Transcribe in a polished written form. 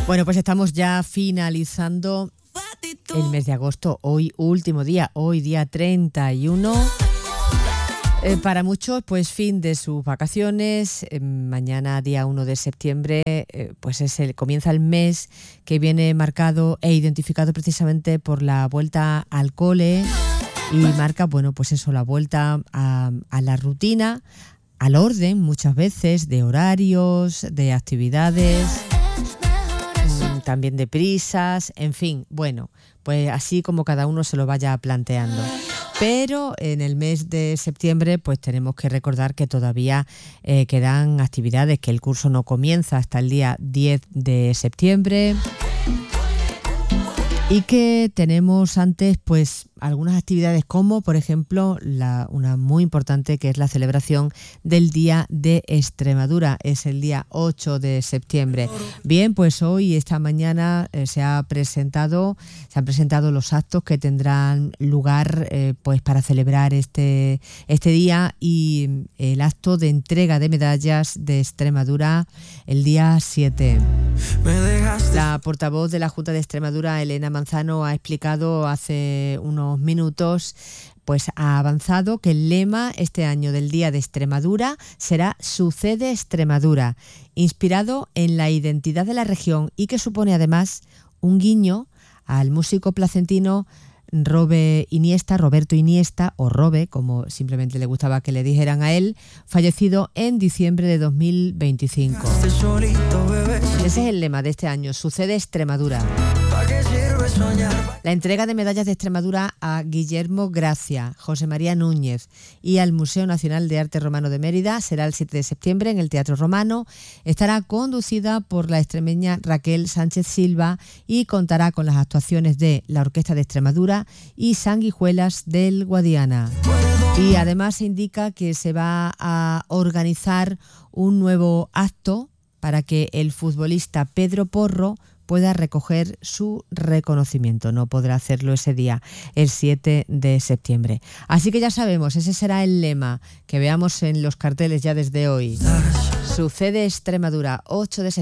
Bueno, pues estamos ya finalizando el mes de agosto. Hoy último día, hoy día 31. Para muchos, pues fin de sus vacaciones. Mañana, día 1 de septiembre, pues comienza el mes que viene marcado e identificado precisamente por la vuelta al cole y marca, bueno, pues eso, la vuelta a la rutina, al orden muchas veces de horarios, de actividades, también de prisas, en fin, bueno, pues así como cada uno se lo vaya planteando. Pero en el mes de septiembre pues tenemos que recordar que todavía quedan actividades, que el curso no comienza hasta el día 10 de septiembre y que tenemos antes pues algunas actividades como por ejemplo una muy importante que es la celebración del Día de Extremadura, es el día 8 de septiembre. Bien, pues hoy, esta mañana, se han presentado los actos que tendrán lugar pues para celebrar este día y el acto de entrega de medallas de Extremadura el día 7. La portavoz de la Junta de Extremadura, Elena Manzano, ha explicado hace unos minutos, pues ha avanzado que el lema este año del Día de Extremadura será Sucede Extremadura, inspirado en la identidad de la región y que supone además un guiño al músico placentino Roberto Iniesta, o Robe, como simplemente le gustaba que le dijeran a él, fallecido en diciembre de 2025. Ese es el lema de este año, Sucede Extremadura. La entrega de medallas de Extremadura a Guillermo Gracia, José María Núñez y al Museo Nacional de Arte Romano de Mérida será el 7 de septiembre en el Teatro Romano. Estará conducida por la extremeña Raquel Sánchez Silva y contará con las actuaciones de la Orquesta de Extremadura y Sanguijuelas del Guadiana. Y además se indica que se va a organizar un nuevo acto para que el futbolista Pedro Porro pueda recoger su reconocimiento. No podrá hacerlo ese día, el 7 de septiembre. Así que ya sabemos, ese será el lema que veamos en los carteles ya desde hoy. Sucede Extremadura, 8 de septiembre.